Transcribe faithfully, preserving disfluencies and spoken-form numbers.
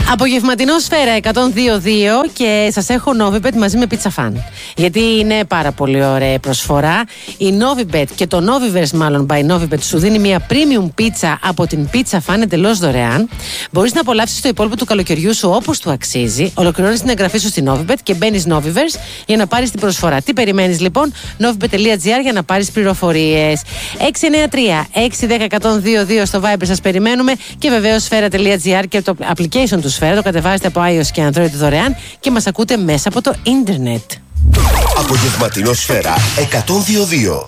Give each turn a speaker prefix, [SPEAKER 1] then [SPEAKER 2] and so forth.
[SPEAKER 1] Απογευματινό Σφαίρα εκατόν δύο κόμμα δύο και σας έχω Novibet μαζί με Pizza Fan. Γιατί είναι πάρα πολύ ωραία προσφορά. Η Novibet και το Noviverse, μάλλον by Novibet, σου δίνει μια premium πίτσα από την Pizza Fan εντελώς δωρεάν. Μπορείς να απολαύσεις το υπόλοιπο του καλοκαιριού σου όπως του αξίζει. Ολοκληρώνεις την εγγραφή σου στη Novibet και μπαίνεις Noviverse για να πάρεις την προσφορά. Τι περιμένεις λοιπόν? novibet τελεία gr για να πάρεις πληροφορίες. έξι εννιά τρία έξι ένα μηδέν ένα μηδέν δύο δύο στο Viber σας περιμένουμε και βεβαίως σφαίρα τελεία gr και το application του Σφαίρα. Το κατεβάζετε από iOS και Android δωρεάν και μας ακούτε μέσα από το ίντερνετ.
[SPEAKER 2] Απογευματινό Σφαίρα εκατόν δύο κόμμα δύο.